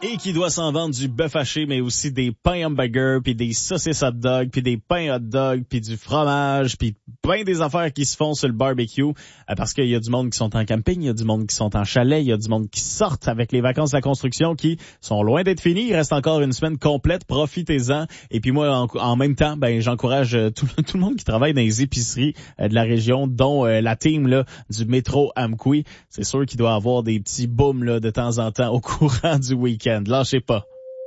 Et qui doit s'en vendre du bœuf haché, mais aussi des pains hamburgers, puis des saucisses hot dog, puis des pains hot dog, puis du fromage, puis plein des affaires qui se font sur le barbecue. Parce qu'il y a du monde qui sont en camping, il y a du monde qui sont en chalet, il y a du monde qui sortent avec les vacances de la construction qui sont loin d'être finies. Il reste encore une semaine complète, profitez-en. Et puis moi, en même temps, j'encourage tout le monde qui travaille dans les épiceries de la région, dont la team là du métro Amqui. C'est sûr qu'il doit avoir des petits booms là de temps en temps au courant du week-end. Lâchez pas.